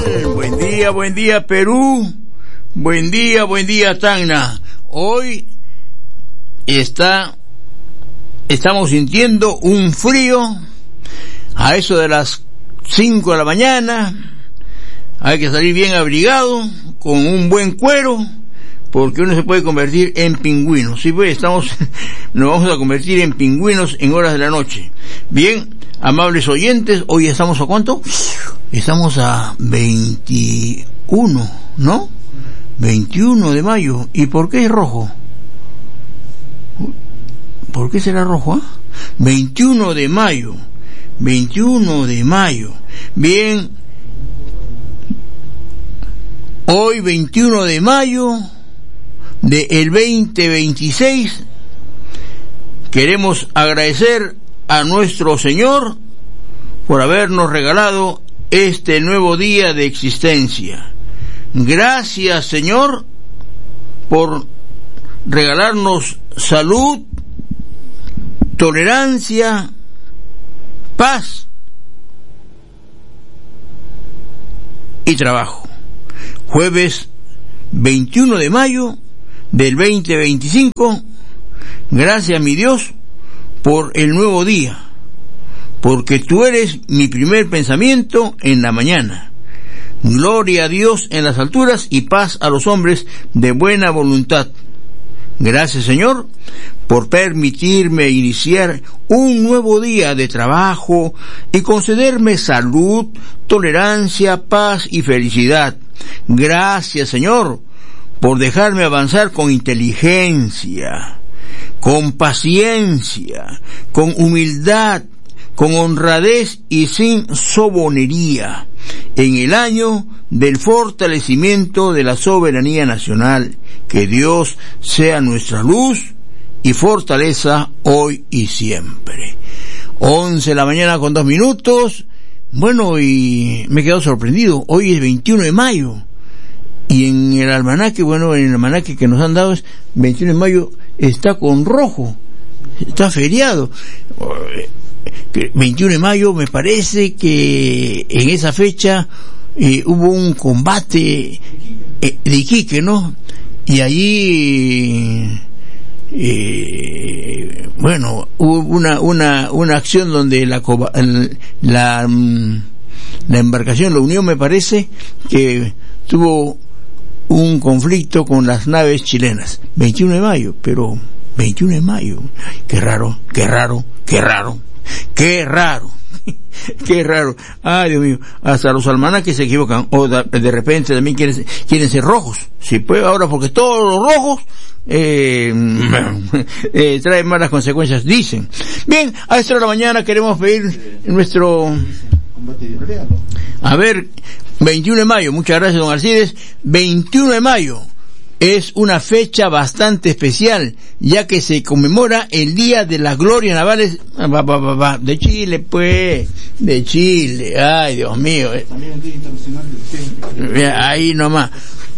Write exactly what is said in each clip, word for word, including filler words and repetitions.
Buen día, buen día Perú, buen día, buen día Tacna. Hoy está, estamos sintiendo un frío a eso de las cinco de la mañana. Hay que salir bien abrigado, con un buen cuero, porque uno se puede convertir en pingüino. Sí, pues estamos, nos vamos a convertir en pingüinos en horas de la noche. Bien, amables oyentes, hoy estamos a ¿cuánto? Estamos a veintiuno, ¿no? veintiuno de mayo. ¿Y por qué es rojo? ¿Por qué será rojo, ah? ¿eh? veintiuno de mayo. veintiuno de mayo. Bien. Hoy veintiuno de mayo del veinte veintiséis, queremos agradecer a nuestro Señor por habernos regalado este nuevo día de existencia. Gracias, Señor, por regalarnos salud, tolerancia, paz y trabajo. Jueves veintiuno de mayo del veinte veinticinco, gracias mi Dios por el nuevo día, porque tú eres mi primer pensamiento en la mañana. Gloria a Dios en las alturas y paz a los hombres de buena voluntad. Gracias, Señor, por permitirme iniciar un nuevo día de trabajo y concederme salud, tolerancia, paz y felicidad. Gracias, Señor, por dejarme avanzar con inteligencia, con paciencia, con humildad, con honradez y sin sobonería, en el año del fortalecimiento de la soberanía nacional. Que Dios sea nuestra luz y fortaleza hoy y siempre. Once de la mañana con dos minutos. Bueno, y me he quedado sorprendido. Hoy es veintiuno de mayo. Y en el almanaque, bueno, en el almanaque que nos han dado es veintiuno de mayo, está con rojo. Está feriado. veintiuno de mayo, me parece que en esa fecha eh, hubo un combate eh, de Iquique, ¿no? Y allí, eh, bueno, hubo una, una, una acción donde la, la, la embarcación, la Unión, me parece, que tuvo un conflicto con las naves chilenas. veintiuno de mayo, pero veintiuno de mayo. Ay, qué raro, qué raro, qué raro, qué raro. Qué raro. Ay, Dios mío, hasta los almanaques se equivocan, o de, de repente también quieren, quieren ser rojos. Si puede ahora, porque todos los rojos eh, eh, traen malas consecuencias, dicen. Bien, a esta hora de la mañana queremos pedir nuestro, a ver, veintiuno de mayo, muchas gracias don Alcides. veintiuno de mayo es una fecha bastante especial, ya que se conmemora el Día de las Glorias Navales de Chile, pues, de Chile. Ay, Dios mío. También el Día Internacional del ahí nomás.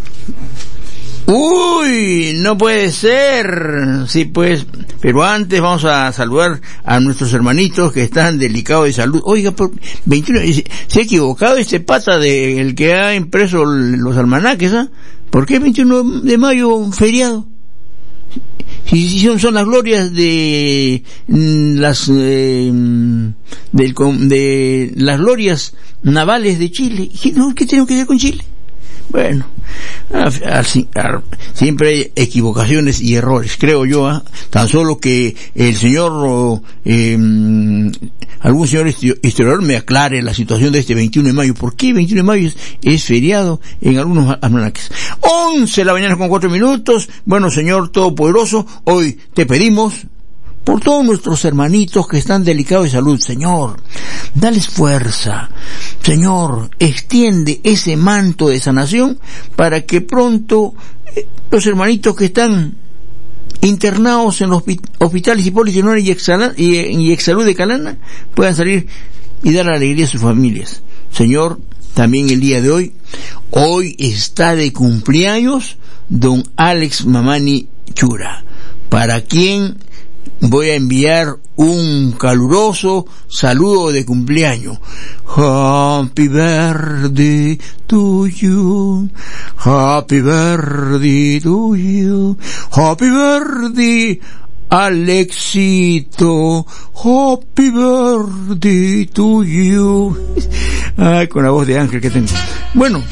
Uy, no puede ser. Sí, pues, pero antes vamos a saludar a nuestros hermanitos que están delicados de salud. Oiga, por veintiuno, se ha equivocado este pata de el que ha impreso los almanaques, ¿ah? ¿eh? ¿Por qué veintiuno de mayo feriado? Si, si son, son las glorias de mm, las eh, del, de las glorias navales de Chile. ¿Qué, no, ¿qué tenemos que hacer con Chile? Bueno, a, a, a, siempre hay equivocaciones y errores, creo yo, ¿eh? Tan solo que el señor, eh, algún señor historiador me aclare la situación de este veintiuno de mayo. ¿Por qué veintiuno de mayo es, es feriado en algunos almanaques? Once de la mañana con cuatro minutos. Bueno, Señor Todopoderoso, hoy te pedimos por todos nuestros hermanitos que están delicados de salud, Señor, dales fuerza. Señor, extiende ese manto de sanación para que pronto eh, los hermanitos que están internados en los hospitales Hipólito Unanue y, Exala, y, y Exsalud de Calama puedan salir y dar alegría a sus familias. Señor, también el día de hoy, hoy está de cumpleaños don Alex Mamani Chura, para quien voy a enviar un caluroso saludo de cumpleaños. Happy birthday to you, happy birthday to you, happy birthday Alexito, happy birthday to you. Ay, con la voz de ángel que tengo. Bueno,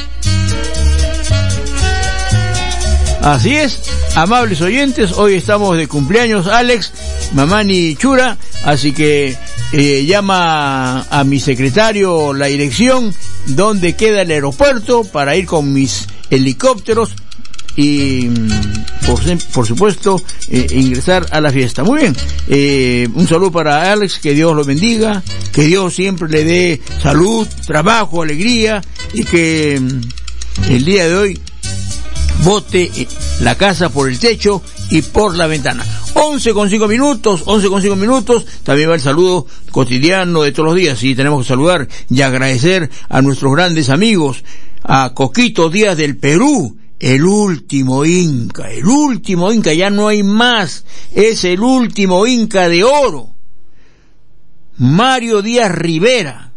así es, amables oyentes, hoy estamos de cumpleaños Alex, Mamani Chura, así que eh, llama a mi secretario la dirección donde queda el aeropuerto para ir con mis helicópteros y por, por supuesto eh, ingresar a la fiesta. Muy bien, eh, un saludo para Alex, que Dios lo bendiga, que Dios siempre le dé salud, trabajo, alegría, y que mm, el día de hoy bote la casa por el techo y por la ventana. once con cinco minutos, once con cinco minutos, también va el saludo cotidiano de todos los días, y tenemos que saludar y agradecer a nuestros grandes amigos, a Coquito Díaz del Perú, el último Inca, el último Inca, ya no hay más, es el último Inca de oro. Mario Díaz Rivera,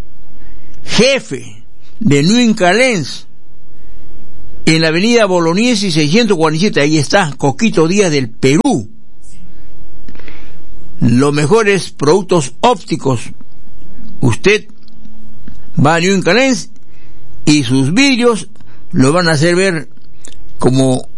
jefe de New Inca Lens, en la avenida Bolognesi seiscientos cuarenta y siete, ahí está, Coquito Díaz del Perú. Los mejores productos ópticos. Usted va a New Inca Lens y sus vidrios lo van a hacer ver como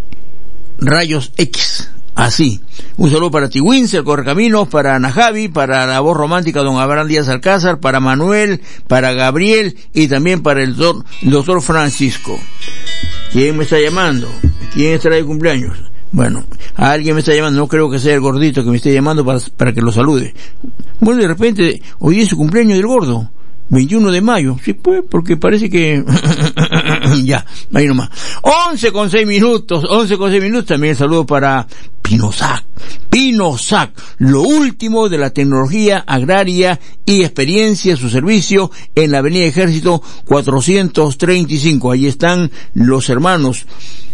rayos X, así. Un saludo para Tiwins, el Correcaminos, para Ana Javi, para la voz romántica don Abraham Díaz Alcázar, para Manuel, para Gabriel y también para el doctor, el doctor Francisco. ¿Quién me está llamando? ¿Quién estará de cumpleaños? Bueno, alguien me está llamando, no creo que sea el gordito que me esté llamando para, para que lo salude. Bueno, de repente, hoy es su cumpleaños del gordo. veintiuno de mayo, sí pues, porque parece que ya, ahí nomás. once con seis minutos, once con seis minutos, también el saludo para Pinosac, Pinosac, lo último de la tecnología agraria y experiencia a su servicio en la avenida Ejército cuatrocientos treinta y cinco, ahí están los hermanos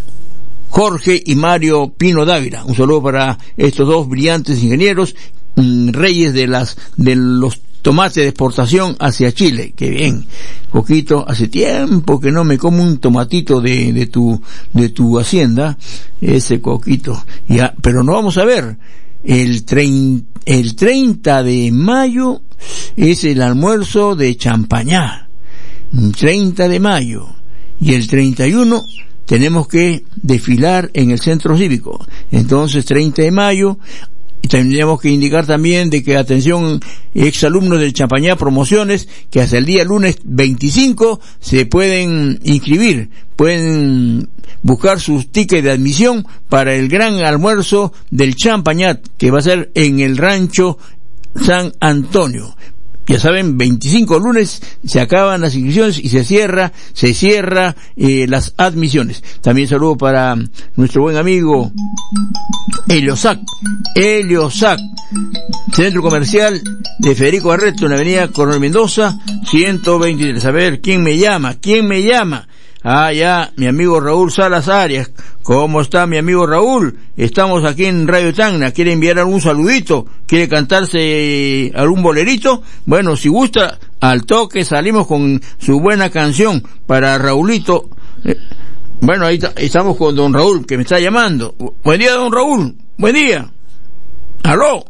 Jorge y Mario Pino Dávila. Un saludo para estos dos brillantes ingenieros, mmm, reyes de las, de los tomate de exportación hacia Chile. Qué bien, Coquito, hace tiempo que no me como un tomatito de, de tu, de tu hacienda, ese Coquito, ya, pero no vamos a ver, el trein, el treinta de mayo es el almuerzo de Champañá, treinta de mayo, y el treinta y uno tenemos que desfilar en el centro cívico, entonces treinta de mayo, y tendríamos que indicar también de que, atención, exalumnos del Champañá Promociones, que hasta el día lunes veinticinco se pueden inscribir, pueden buscar sus tickets de admisión para el gran almuerzo del Champañá, que va a ser en el rancho San Antonio. Ya saben, veinticinco lunes se acaban las inscripciones y se cierra, se cierra eh, las admisiones. También saludo para nuestro buen amigo Eliosac, Eliosac, Centro Comercial de Federico Barreto, en la avenida Coronel Mendoza, ciento veintitrés. A ver, ¿quién me llama? ¿Quién me llama? Ah, ya, mi amigo Raúl Salas Arias. ¿Cómo está mi amigo Raúl? Estamos aquí en Radio Tacna. ¿Quiere enviar algún saludito? ¿Quiere cantarse algún bolerito? Bueno, si gusta, al toque salimos con su buena canción para Raulito. Eh, bueno, ahí estamos con don Raúl, que me está llamando. Buen día, don Raúl. Buen día. Aló.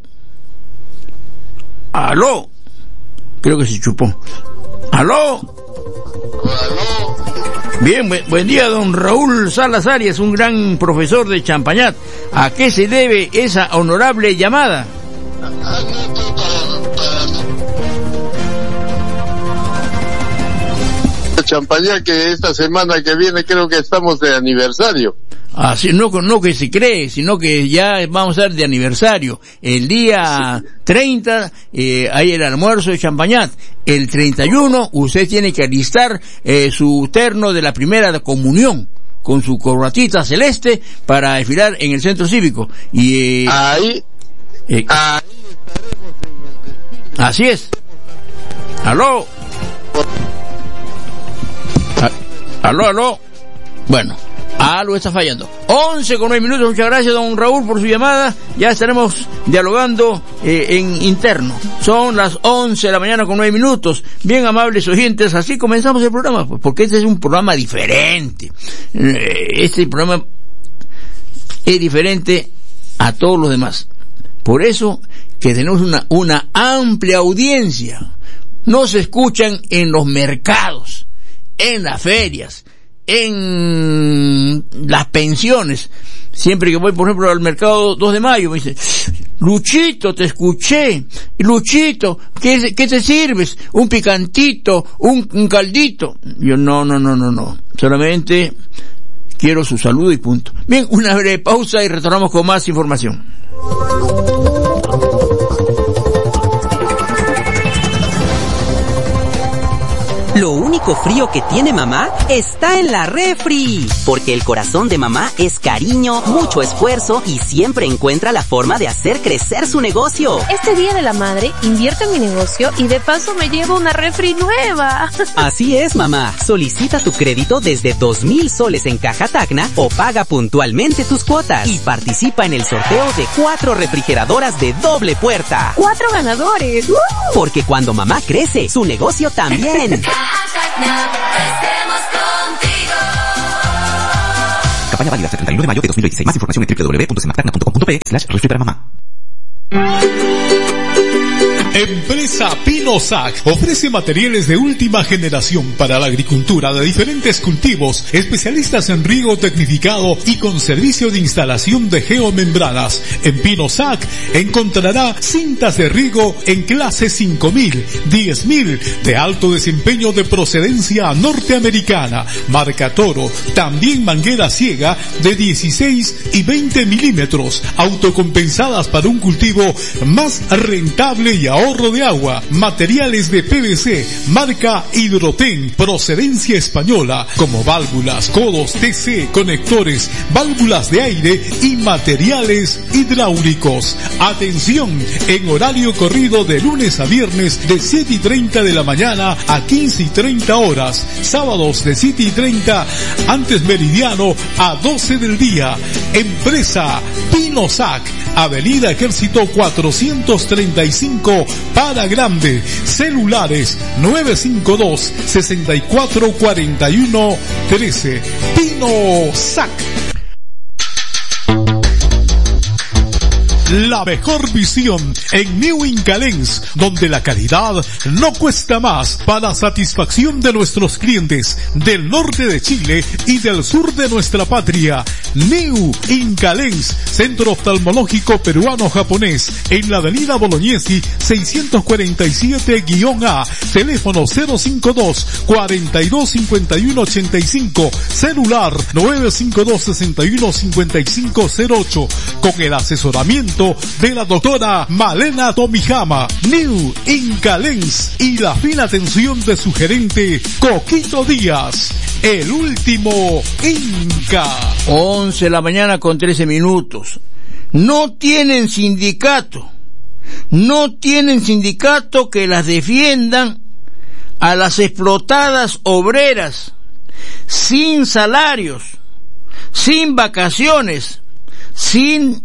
Aló. Creo que se chupó. Aló. Aló. Bien, buen, buen día, don Raúl Salas Arias, un gran profesor de Champañat. ¿A qué se debe esa honorable llamada? Champañat, que esta semana que viene creo que estamos de aniversario. Así, no, no que se cree, sino que ya vamos a estar de aniversario. El día treinta, eh, hay el almuerzo de Champañat. El treinta y uno, usted tiene que alistar eh, su terno de la primera comunión, con su corbatita celeste, para desfilar en el centro cívico. Y, eh, ahí, eh, ahí estaremos en el desfile. Así es. Aló. Aló, aló. Bueno. Algo está fallando. once con nueve minutos, muchas gracias don Raúl por su llamada. Ya estaremos dialogando eh, en interno. Son las once de la mañana con nueve minutos. Bien amables oyentes, así comenzamos el programa, pues, porque este es un programa diferente. Eh, este programa es diferente a todos los demás. Por eso que tenemos una, una amplia audiencia. Nos escuchan en los mercados, en las ferias, en las pensiones. Siempre que voy, por ejemplo, al mercado dos de mayo, me dice, Luchito, te escuché. Luchito, ¿qué, qué te sirves? ¿Un picantito? ¿Un, un caldito? Yo, no, no, no, no, no. Solamente quiero su saludo y punto. Bien, una breve pausa y retornamos con más información. Lo único frío que tiene mamá está en la refri, porque el corazón de mamá es cariño, mucho esfuerzo y siempre encuentra la forma de hacer crecer su negocio. Este Día de la Madre, invierto en mi negocio y de paso me llevo una refri nueva. Así es, mamá. Solicita tu crédito desde dos mil soles en Caja Tacna o paga puntualmente tus cuotas y participa en el sorteo de cuatro refrigeradoras de doble puerta. ¡Cuatro ganadores! ¡Uh! Porque cuando mamá crece, su negocio también. Campaña válida hasta el treinta y uno de mayo de dos mil veintiséis. Más información en doble u doble u doble u punto sematacna punto com punto pe slash refri para mamá. Empresa Pinosac ofrece materiales de última generación para la agricultura de diferentes cultivos, especialistas en riego tecnificado y con servicio de instalación de geomembranas. En Pinosac encontrará cintas de riego en clase cinco mil, diez mil, de alto desempeño de procedencia norteamericana, marca Toro, también manguera ciega de dieciséis y veinte milímetros, autocompensadas para un cultivo más rentable y ahorro de agua, materiales de P V C, marca Hidroten, procedencia española, como válvulas, codos T C, conectores, válvulas de aire y materiales hidráulicos. Atención, en horario corrido de lunes a viernes de siete y treinta de la mañana a quince y treinta horas, sábados de siete y treinta antes meridiano a doce del día. Empresa Pinosac, Avenida Ejército cuatrocientos treinta y cinco para Grande. Celulares nueve cinco dos, seis cuatro cuatro uno uno tres. Pinosac. La mejor visión en New Incalens, donde la calidad no cuesta más, para satisfacción de nuestros clientes del norte de Chile y del sur de nuestra patria. New Incalens, Centro Oftalmológico Peruano-Japonés, en la avenida Bolognesi seiscientos cuarenta y siete A, teléfono cero cinco dos, cuarenta y dos cincuenta y uno ochenta y cinco, celular nueve cinco dos, sesenta y uno cincuenta y cinco cero ocho, con el asesoramiento de la doctora Malena Tomijama. New Incalens y la fina atención de su gerente Coquito Díaz, el último Inca. once de la mañana con trece minutos. No tienen sindicato, no tienen sindicato que las defiendan a las explotadas obreras, sin salarios, sin vacaciones, sin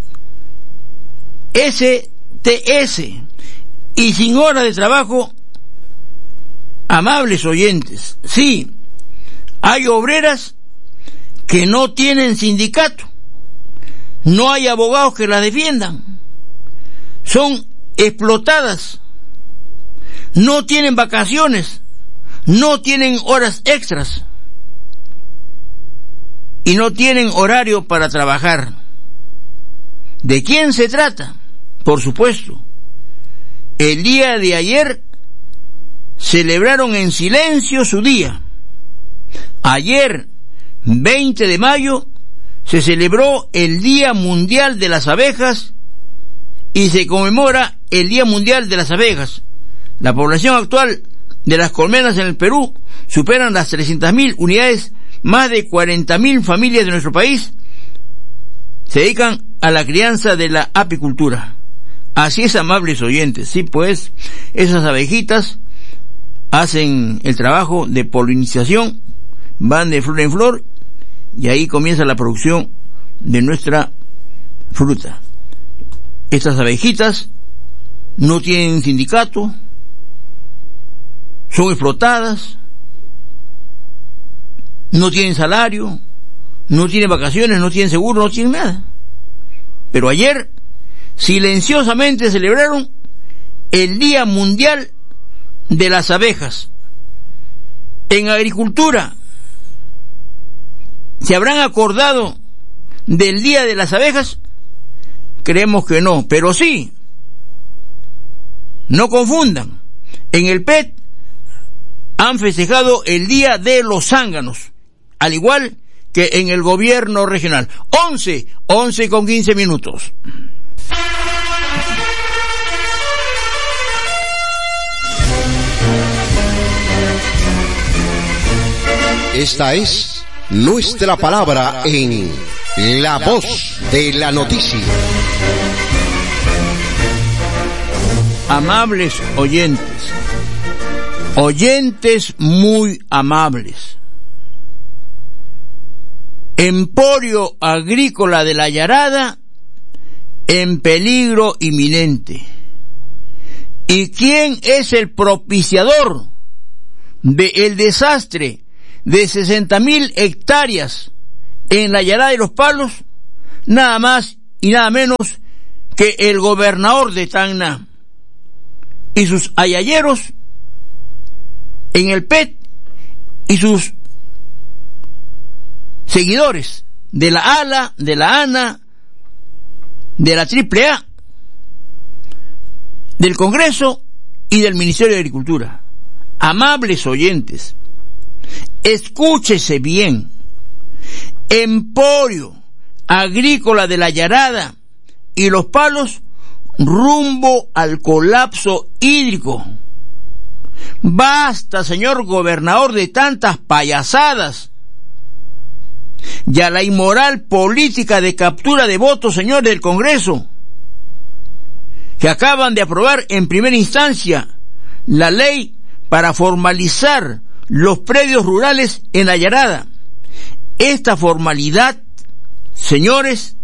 S T S y sin horas de trabajo. Amables oyentes, sí, hay obreras que no tienen sindicato, no hay abogados que las defiendan, son explotadas, no tienen vacaciones, no tienen horas extras y no tienen horario para trabajar. ¿De quién se trata? Por supuesto, el día de ayer celebraron en silencio su día. Ayer, veinte de mayo, se celebró el Día Mundial de las Abejas y se conmemora el Día Mundial de las Abejas. La población actual de las colmenas en el Perú superan las trescientas mil unidades, más de cuarenta mil familias de nuestro país se dedican a la crianza de la apicultura. Así es, amables oyentes, sí, pues, esas abejitas hacen el trabajo de polinización, van de flor en flor y ahí comienza la producción de nuestra fruta. Estas abejitas no tienen sindicato, son explotadas, no tienen salario, no tienen vacaciones, no tienen seguro, no tienen nada. Pero ayer silenciosamente celebraron el Día Mundial de las Abejas. En agricultura, ¿se habrán acordado del Día de las Abejas? Creemos que no, pero sí. No confundan. En el P E T han festejado el Día de los Zánganos, al igual que en el gobierno regional. once, once con quince minutos. Esta es nuestra palabra en La Voz de la Noticia. Amables oyentes, oyentes muy amables, Emporio Agrícola de la Yarada en peligro inminente. ¿Y quién es el propiciador del desastre de sesenta mil hectáreas en la Yarada de los Palos? Nada más y nada menos que el gobernador de Tacna y sus ayayeros en el P E T y sus seguidores de la ALA, de la ANA, de la triple A, del Congreso y del Ministerio de Agricultura. Amables oyentes, escúchese bien. Emporio Agrícola de la Yarada y los Palos rumbo al colapso hídrico. Basta, señor gobernador, de tantas payasadas. Ya la inmoral política de captura de votos, señor del Congreso, que acaban de aprobar en primera instancia la ley para formalizar los predios rurales en la Yarada. Esta formalidad, señores,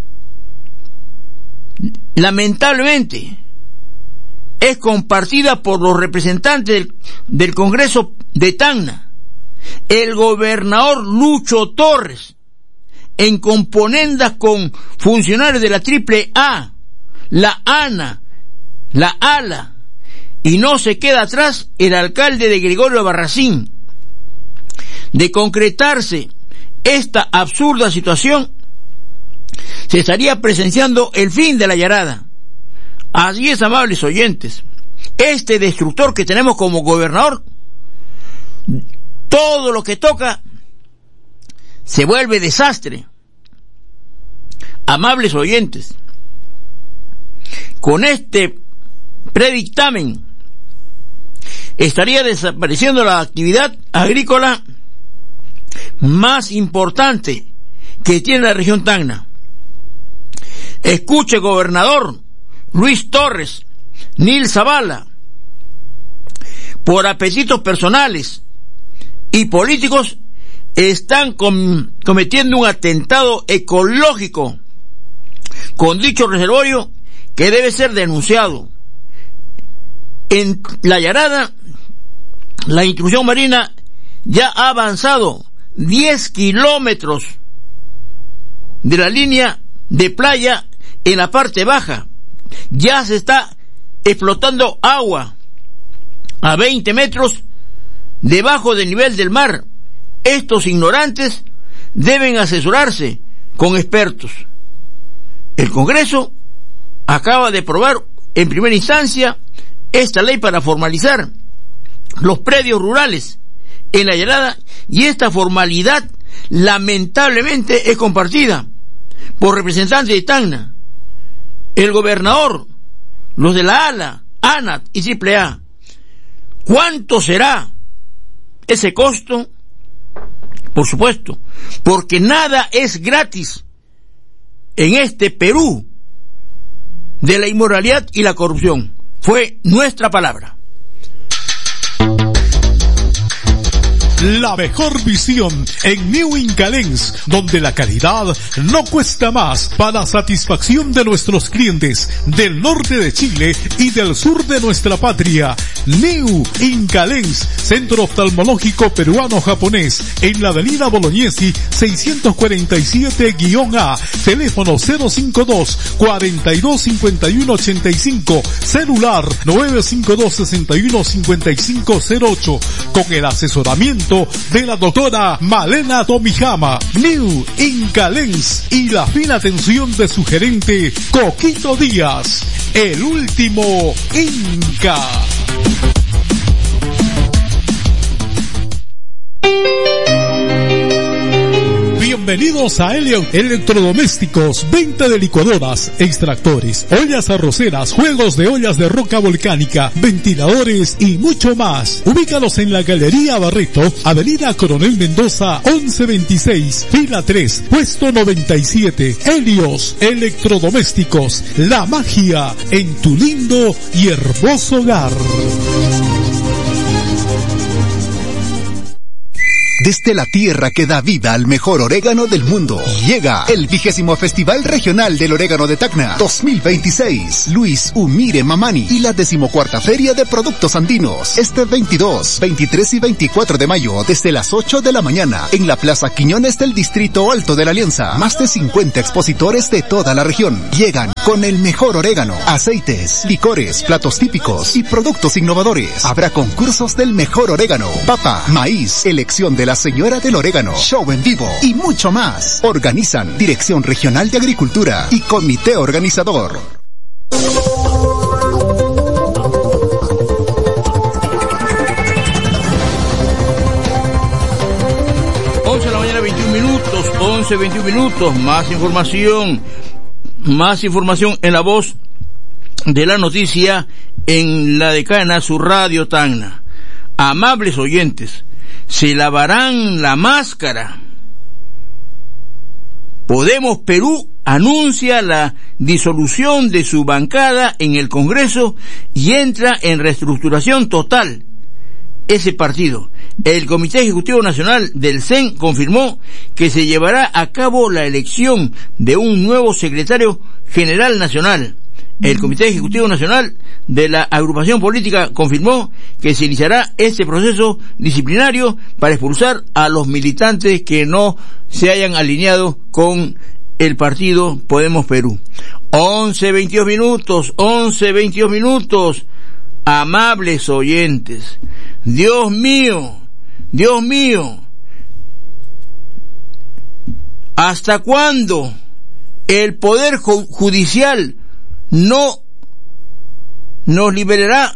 lamentablemente es compartida por los representantes del, del Congreso de Tacna. El gobernador Lucho Torres, en componendas con funcionarios de la triple A, la ANA, la ALA, y no se queda atrás el alcalde de Gregorio Barracín. De concretarse esta absurda situación, se estaría presenciando el fin de la Yarada. Así es, amables oyentes, este destructor que tenemos como gobernador, todo lo que toca se vuelve desastre. Amables oyentes, con este predictamen estaría desapareciendo la actividad agrícola más importante que tiene la región Tacna. Escuche, gobernador Luis Torres, Nil Zavala, por apetitos personales y políticos están com- cometiendo un atentado ecológico con dicho reservorio que debe ser denunciado. En la Yarada, la intrusión marina ya ha avanzado diez kilómetros de la línea de playa en la parte baja. Ya se está explotando agua a veinte metros debajo del nivel del mar. Estos ignorantes deben asesorarse con expertos. El Congreso acaba de aprobar en primera instancia esta ley para formalizar los predios rurales en la Yarada, y esta formalidad lamentablemente es compartida por representantes de Tacna, el gobernador, los de la ALA, ANAT y triple A. ¿Cuánto será ese costo? Por supuesto, porque nada es gratis en este Perú de la inmoralidad y la corrupción. Fue nuestra palabra. la mejor visión en New Incalens, donde la calidad no cuesta más, para satisfacción de nuestros clientes del norte de Chile y del sur de nuestra patria. New Incalens, centro oftalmológico peruano-japonés, en la avenida Bolognesi seiscientos cuarenta y siete A, teléfono cero cinco dos, cuarenta y dos cincuenta y uno ochenta y cinco, celular nueve cinco dos, sesenta y uno cincuenta y cinco cero ocho, con el asesoramiento de la doctora Malena Tomijama. New Incalens y la fina atención de su gerente Coquito Díaz, el último Inca. Bienvenidos a Elliot Electrodomésticos, venta de licuadoras, extractores, ollas arroceras, juegos de ollas de roca volcánica, ventiladores y mucho más. Ubícalos en la Galería Barreto, Avenida Coronel Mendoza once veintiséis, fila tres, puesto noventa y siete. Helios Electrodomésticos, la magia en tu lindo y hermoso hogar. Desde la tierra que da vida al mejor orégano del mundo, llega el vigésimo Festival Regional del Orégano de Tacna dos mil veintiséis. Luis Umire Mamani y la decimocuarta Feria de Productos Andinos. Este veintidós, veintitrés y veinticuatro de mayo, desde las ocho de la mañana, en la Plaza Quiñones del Distrito Alto de la Alianza. Más de cincuenta expositores de toda la región llegan con el mejor orégano, aceites, licores, platos típicos y productos innovadores. Habrá concursos del mejor orégano, papa, maíz, elección de la Señora del Orégano, show en vivo y mucho más. Organizan Dirección Regional de Agricultura y Comité Organizador. once de la mañana, veintiún minutos, once, veintiún minutos, más información, más información en la voz de la noticia en la decana, su radio Tacna. Amables oyentes, se lavarán la máscara. Podemos Perú anuncia la disolución de su bancada en el Congreso y entra en reestructuración total. Ese partido, el Comité Ejecutivo Nacional del C E N, confirmó que se llevará a cabo la elección de un nuevo secretario general nacional. El Comité Ejecutivo Nacional de la agrupación política confirmó que se iniciará este proceso disciplinario para expulsar a los militantes que no se hayan alineado con el partido Podemos Perú. once, veintidós minutos, once, veintidós minutos, amables oyentes. Dios mío, Dios mío, ¿hasta cuándo el Poder Judicial no nos liberará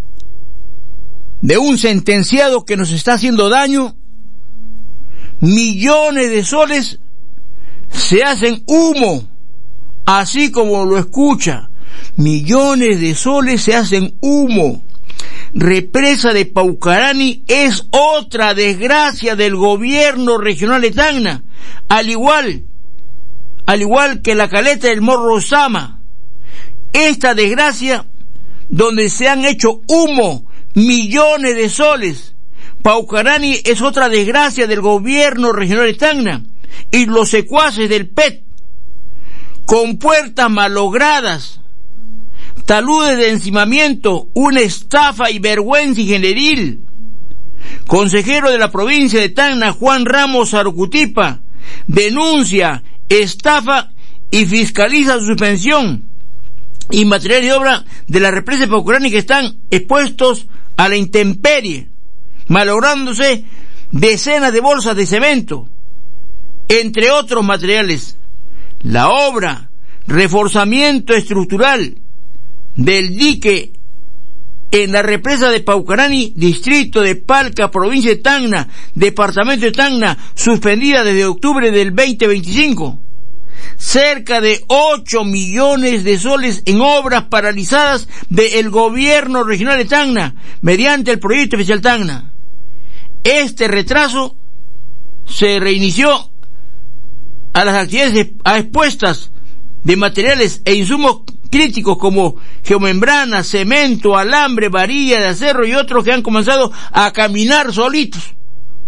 de un sentenciado que nos está haciendo daño? Millones de soles se hacen humo, así como lo escucha. Millones de soles se hacen humo. Represa de Paucarani es otra desgracia del gobierno regional de Tacna, al igual, al igual que la caleta del Morro Sama. Esta desgracia, donde se han hecho humo millones de soles. Paucarani es otra desgracia del gobierno regional de Tacna y los secuaces del P E T, con puertas malogradas, taludes de encimamiento, una estafa y vergüenza ingenieril. Consejero de la provincia de Tacna, Juan Ramos Arucutipa, denuncia estafa y fiscaliza su suspensión y materiales de obra de la represa de Paucarani que están expuestos a la intemperie, malográndose decenas de bolsas de cemento, entre otros materiales. La obra, reforzamiento estructural del dique en la represa de Paucarani, distrito de Palca, provincia de Tacna, departamento de Tacna, suspendida desde octubre del veinte veinticinco. Cerca de ocho millones de soles en obras paralizadas del gobierno regional de Tacna mediante el proyecto especial Tacna. Este retraso se reinició a las actividades expuestas de materiales e insumos críticos como geomembrana, cemento, alambre, varilla de acero y otros que han comenzado a caminar solitos.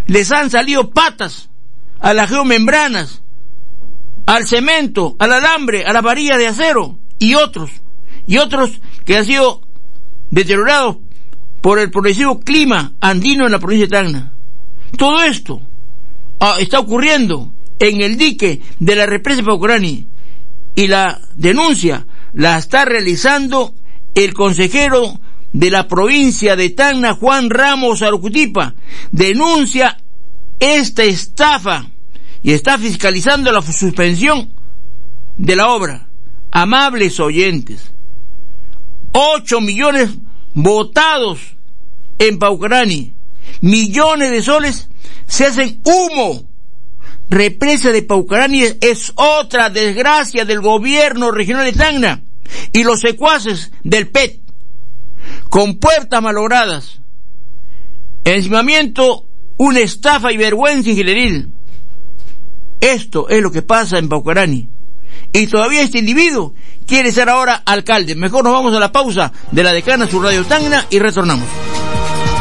les han salido patas a las geomembranas, al cemento, al alambre, a la varilla de acero y otros, y otros que han sido deteriorados por el progresivo clima andino en la provincia de Tacna. Todo esto ah, está ocurriendo en el dique de la represa de Paucarani, y la denuncia la está realizando el consejero de la provincia de Tacna, Juan Ramos Arucutipa. Denuncia esta estafa y está fiscalizando la suspensión de la obra. Amables oyentes, ocho millones votados en Paucarani, millones de soles se hacen humo. Represa de Paucarani es, es otra desgracia del gobierno regional de Tacna y los secuaces del P E T, con puertas malogradas, encimamiento, una estafa y vergüenza ingenieril. Esto es lo que pasa en Paucarani, y todavía este individuo quiere ser ahora alcalde. Mejor nos vamos a la pausa de la Decana, su Radio Tacna, y retornamos.